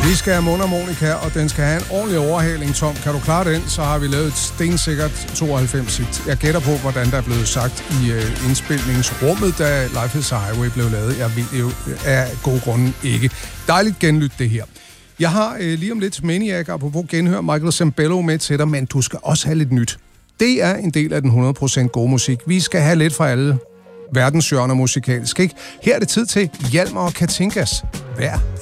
Vi skal have mundharmonika, og den skal have en ordentlig overhaling, Tom. Kan du klare den, så har vi lavet et stensikkert 92 hit. Jeg gætter på, hvordan der er blevet sagt i indspilningsrummet, da Life is a Highway blev lavet. Jeg ved jo af gode grunde ikke. Dejligt genlyt det her. Jeg har lige om lidt Maniac, apropos genhør, Michael Sembello med til dig, men du skal også have lidt nyt. Det er en del af den 100% gode musik. Vi skal have lidt fra alle verdensjørner musikalsk, ikke? Her er det tid til Hjalmar og Katinkas. Hver